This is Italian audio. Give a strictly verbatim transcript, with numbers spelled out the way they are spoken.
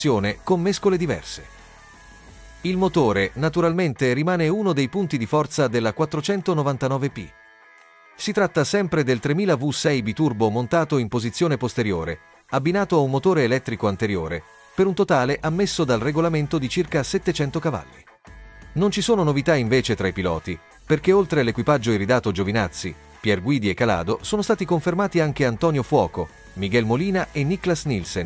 con mescole diverse. Il motore, naturalmente, rimane uno dei punti di forza della quattrocentonovantanove P. Si tratta sempre del tremila V sei biturbo montato in posizione posteriore, abbinato a un motore elettrico anteriore, per un totale ammesso dal regolamento di circa settecento cavalli. Non ci sono novità invece tra i piloti, perché oltre all'equipaggio iridato Giovinazzi, Pierguidi e Calado sono stati confermati anche Antonio Fuoco, Miguel Molina e Niklas Nielsen,